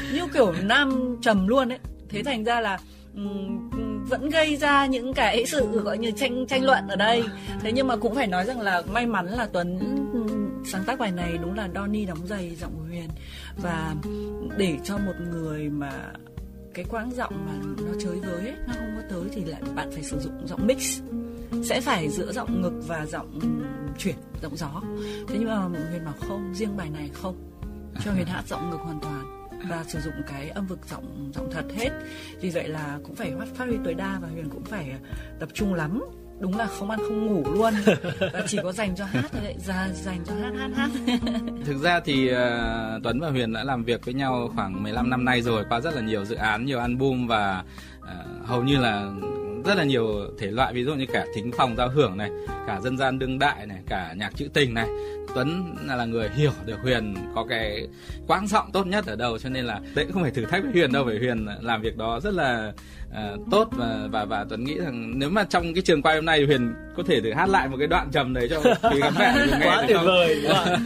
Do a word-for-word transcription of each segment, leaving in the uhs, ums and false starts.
như kiểu nam trầm luôn ấy. Thế thành ra là um, vẫn gây ra những cái sự gọi như tranh tranh luận ở đây. Thế nhưng mà cũng phải nói rằng là may mắn là Tuấn sáng tác bài này đúng là Donny đóng giày giọng của Huyền, và để cho một người mà cái quãng giọng mà nó chới với ấy, nó không có tới thì lại bạn phải sử dụng giọng mix, sẽ phải giữa giọng ngực và giọng chuyển, giọng gió. Thế nhưng mà Huyền bảo không, riêng bài này không, cho Huyền hát giọng ngực hoàn toàn và sử dụng cái âm vực giọng giọng thật hết. Vì vậy là cũng phải phát huy tối đa và Huyền cũng phải tập trung lắm. Đúng là không ăn không ngủ luôn, và chỉ có dành cho hát thôi đấy, ra dành cho hát hát hát. Thực ra thì uh, Tuấn và Huyền đã làm việc với nhau khoảng mười lăm năm nay rồi, qua rất là nhiều dự án, nhiều album và uh, hầu như là rất là nhiều thể loại, ví dụ như cả thính phòng giao hưởng này, cả dân gian đương đại này, cả nhạc trữ tình này. Tuấn là người hiểu được Huyền có cái quãng giọng tốt nhất ở đâu, cho nên là đấy không phải thử thách với Huyền đâu, bởi Huyền làm việc đó rất là uh, tốt và, và và Tuấn nghĩ rằng nếu mà trong cái trường quay hôm nay Huyền có thể thử hát lại một cái đoạn trầm đấy cho quý khán giả nghe. Quá tuyệt vời.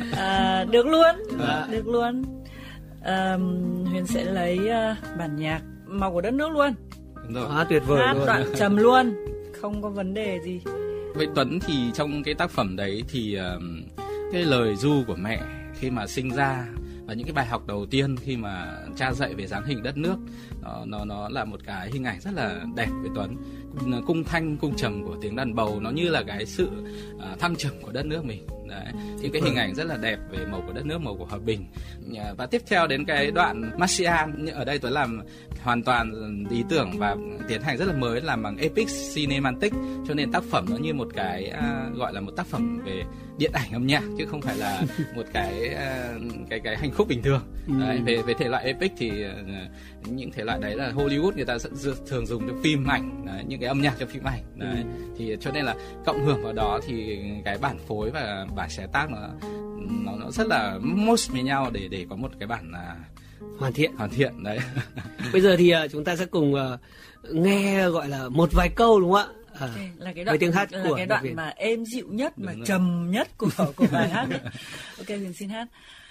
À, được luôn, à. được luôn. À, Huyền sẽ lấy uh, bản nhạc Màu của đất nước luôn. Quá tuyệt vời hát luôn. đoạn trầm luôn, không có vấn đề gì. Với Tuấn thì trong cái tác phẩm đấy thì uh, cái lời ru của mẹ khi mà sinh ra và những cái bài học đầu tiên khi mà cha dạy về dáng hình đất nước, nó nó nó là một cái hình ảnh rất là đẹp với Tuấn. Cung thanh cung trầm của tiếng đàn bầu nó như là cái sự uh, thăng trầm của đất nước mình. Đấy, thì cái hình ảnh rất là đẹp về màu của đất nước, màu của hòa bình. Và tiếp theo đến cái đoạn Martian, ở đây Tuấn làm hoàn toàn ý tưởng và tiến hành rất là mới, làm bằng epic cinematic, cho nên tác phẩm nó như một cái uh, gọi là một tác phẩm về điện ảnh âm nhạc chứ không phải là một cái uh, cái cái hành khúc bình thường. Đấy, về về thể loại epic thì uh, những thể loại đấy là Hollywood người ta thường dùng cho phim ảnh, đấy, những cái âm nhạc cho phim ảnh. Đấy, thì cho nên là cộng hưởng vào đó thì cái bản phối và bản sáng tác nó nó nó rất là merge với nhau để để có một cái bản uh, hoàn thiện hoàn thiện đấy. Bây giờ thì uh, chúng ta sẽ cùng uh, nghe gọi là một vài câu, đúng không ạ? À, okay, là cái đoạn, tiếng hát là của cái đoạn mà êm dịu nhất, mà trầm nhất của của bài hát ấy. Ok, Huyền xin hát.